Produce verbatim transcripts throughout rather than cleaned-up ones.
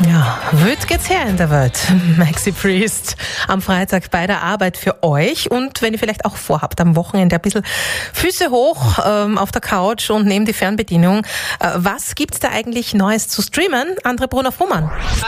Ja, wild geht's her in der Welt. Maxi Priest am Freitag bei der Arbeit für euch. Und wenn ihr vielleicht auch vorhabt, am Wochenende ein bisschen Füße hoch ähm, auf der Couch und neben die Fernbedienung. Äh, was gibt's da eigentlich Neues zu streamen? André Brunner-Fuhrmann.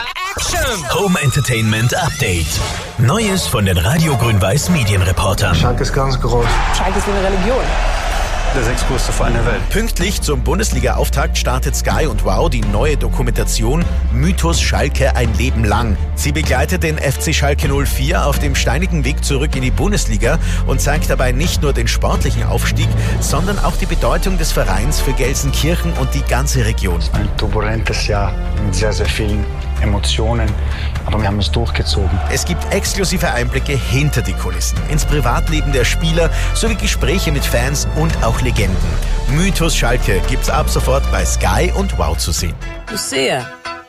Home Entertainment Update. Neues von den Radio Grün-Weiß Medienreportern. Schalke ist ganz groß. Schalke ist wie eine Religion. Der sechstgrößte Verein der Welt. Pünktlich zum Bundesliga-Auftakt startet Sky und Wow die neue Dokumentation Mythos Schalke ein Leben lang. Sie begleitet den F C Schalke null vier auf dem steinigen Weg zurück in die Bundesliga und zeigt dabei nicht nur den sportlichen Aufstieg, sondern auch die Bedeutung des Vereins für Gelsenkirchen und die ganze Region. Ein turbulentes Jahr mit sehr, sehr vielen Emotionen, aber wir haben es durchgezogen. Es gibt exklusive Einblicke hinter die Kulissen, ins Privatleben der Spieler sowie Gespräche mit Fans und auch Legenden. Mythos Schalke gibt's ab sofort bei Sky und Wow zu sehen. Lucia,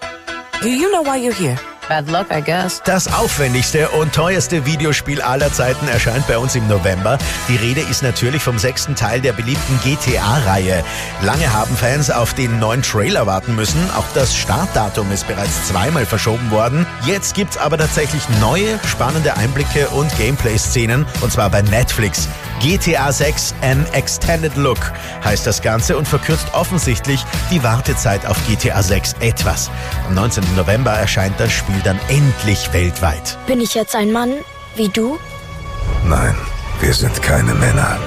do you know why you're here? Bad luck, I guess. Das aufwendigste und teuerste Videospiel aller Zeiten erscheint bei uns im November. Die Rede ist natürlich vom sechsten Teil der beliebten G T A-Reihe. Lange haben Fans auf den neuen Trailer warten müssen. Auch das Startdatum ist bereits zweimal verschoben worden. Jetzt gibt's aber tatsächlich neue, spannende Einblicke und Gameplay-Szenen, und zwar bei Netflix. G T A sechs An Extended Look heißt das Ganze und verkürzt offensichtlich die Wartezeit auf G T A sechs etwas. Am neunzehnten November erscheint das Spiel dann endlich weltweit. Bin ich jetzt ein Mann wie du? Nein, wir sind keine Männer.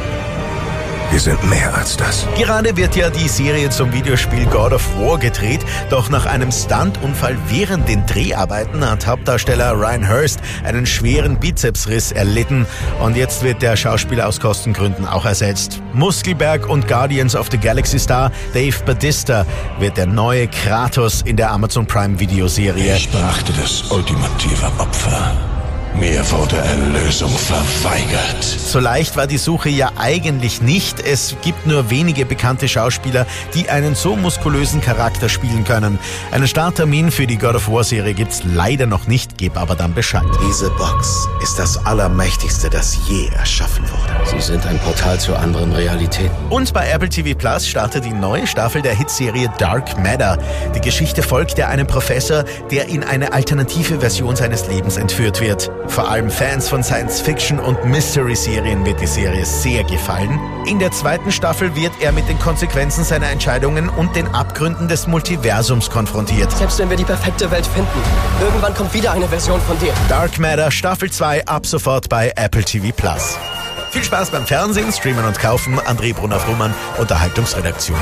Wir sind mehr als das. Gerade wird ja die Serie zum Videospiel God of War gedreht, doch nach einem Stuntunfall während den Dreharbeiten hat Hauptdarsteller Ryan Hurst einen schweren Bizepsriss erlitten und jetzt wird der Schauspieler aus Kostengründen auch ersetzt. Muskelberg und Guardians of the Galaxy Star Dave Bautista wird der neue Kratos in der Amazon Prime Videoserie. Ich brachte das ultimative Opfer. Mir wurde Erlösung verweigert. So leicht war die Suche ja eigentlich nicht. Es gibt nur wenige bekannte Schauspieler, die einen so muskulösen Charakter spielen können. Einen Starttermin für die God of War Serie gibt's leider noch nicht, gebe aber dann Bescheid. Diese Box ist das Allermächtigste, das je erschaffen wurde. Sie sind ein Portal zu anderen Realitäten. Und bei Apple T V Plus startet die neue Staffel der Hitserie Dark Matter. Die Geschichte folgt ja einem Professor, der in eine alternative Version seines Lebens entführt wird. Vor allem Fans von Science-Fiction- und Mystery-Serien wird die Serie sehr gefallen. In der zweiten Staffel wird er mit den Konsequenzen seiner Entscheidungen und den Abgründen des Multiversums konfrontiert. Selbst wenn wir die perfekte Welt finden, irgendwann kommt wieder eine Version von dir. Dark Matter Staffel zwei ab sofort bei Apple T V Plus. Viel Spaß beim Fernsehen, Streamen und Kaufen. André Brunner-Fuhrmann, Unterhaltungsredaktion.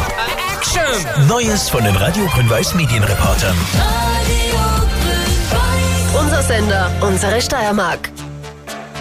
Action! Neues von den Radio Grün-Weiß Medienreportern. Unser Sender, unsere Steiermark.